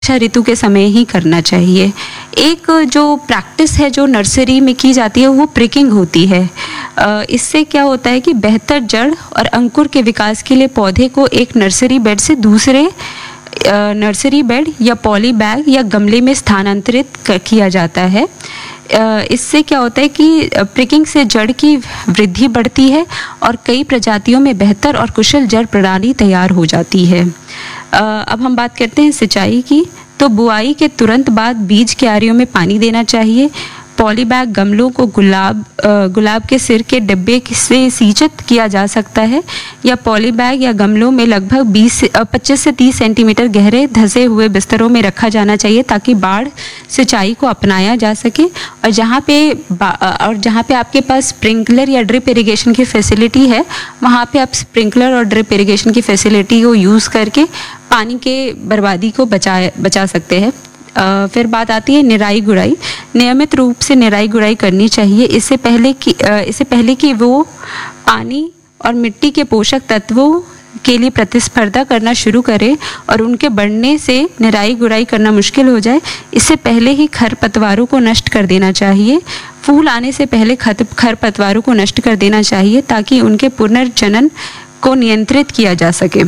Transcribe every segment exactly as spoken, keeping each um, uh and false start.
वर्षा ऋतु के समय ही करना चाहिए। एक जो प्रैक्टिस है जो नर्सरी में की जाती है वो प्रिकिंग होती है। अ, इससे क्या होता है कि बेहतर जड़ और अंकुर के विकास के लिए पौधे को एक नर्सरी बेड से दूसरे अ, नर्सरी बेड या पॉली बैग या गमले में स्थानांतरित क- किया जाता है। अ, इससे क्या होता है कि प्रिकिंग से जड़ की वृद्धि बढ़ती है और कई प्रजातियों में बेहतर और कुशल जड़ प्रणाली तैयार हो जाती है। अ, अब हम बात करते हैं सिंचाई की। तो बुआई के तुरंत बाद बीज क्यारियों में पानी देना चाहिए। पॉली बैग गमलों को गुलाब अ, गुलाब के सिर के डिब्बे से सिंचित किया जा सकता है या पॉली बैग या गमलों में लगभग बीस से अ, पच्चीस से तीस सेंटीमीटर गहरे धंसे हुए बिस्तरों में रखा जाना चाहिए ताकि बाढ़ सिंचाई को अपनाया जा सके। और जहाँ पे बा- अ, और जहाँ पे आपके पास स्प्रिंकलर या ड्रिप इरिगेशन की फैसिलिटी है वहाँ पे आप स्प्रिंकलर और ड्रिप इरिगेशन की फैसिलिटी को यूज़ करके पानी के बर्बादी को बचा बचा सकते हैं। अ, फिर बात आती है निराई गुड़ाई। नियमित रूप से निराई गुड़ाई करनी चाहिए। इससे पहले कि अ, इससे पहले कि वो पानी और मिट्टी के पोषक तत्वों के लिए प्रतिस्पर्धा करना शुरू करे और उनके बढ़ने से निराई गुड़ाई करना मुश्किल हो जाए, इससे पहले ही खरपतवारों को नष्ट कर देना चाहिए। फूल आने से पहले खत खरपतवारों को नष्ट कर देना चाहिए ताकि उनके पुनर्जनन को नियंत्रित किया जा सके।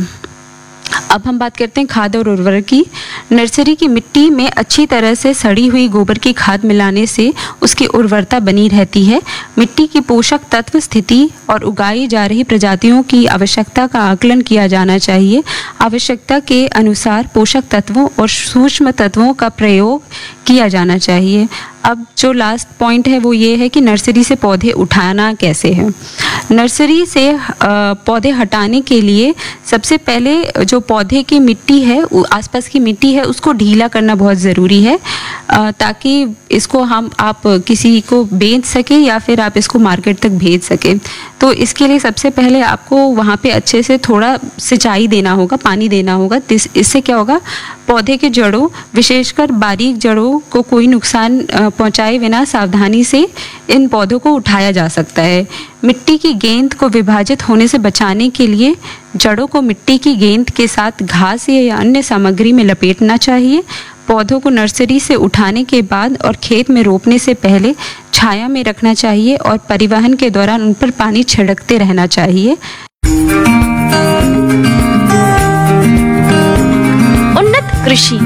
अब हम बात करते हैं खाद और उर्वरक की। नर्सरी की मिट्टी में अच्छी तरह से सड़ी हुई गोबर की खाद मिलाने से उसकी उर्वरता बनी रहती है। मिट्टी की पोषक तत्व स्थिति और उगाई जा रही प्रजातियों की आवश्यकता का आकलन किया जाना चाहिए। आवश्यकता के अनुसार पोषक तत्वों और सूक्ष्म तत्वों का प्रयोग किया जाना चाहिए। अब जो लास्ट पॉइंट है वो ये है कि नर्सरी से पौधे उठाना कैसे है। नर्सरी से अ, पौधे हटाने के लिए सबसे पहले जो पौधे की मिट्टी है उ- आसपास की मिट्टी है उसको ढीला करना बहुत ज़रूरी है, अ, ताकि इसको हम आप किसी को बेच सके या फिर आप इसको मार्केट तक भेज सके। तो इसके लिए सबसे पहले आपको वहाँ पे अच्छे से थोड़ा सिंचाई देना होगा, पानी देना होगा। इस- इससे क्या होगा, पौधे के जड़ों विशेषकर बारीक जड़ों को कोई नुकसान अ, पहुंचाए बिना सावधानी से इन पौधों को उठाया जा सकता है। मिट्टी की गेंद को विभाजित होने से बचाने के लिए जड़ों को मिट्टी की गेंद के साथ घास या अन्य सामग्री में लपेटना चाहिए। पौधों को नर्सरी से उठाने के बाद और खेत में रोपने से पहले छाया में रखना चाहिए और परिवहन के दौरान उन पर पानी छिड़कते रहना चाहिए। उन्नत कृषि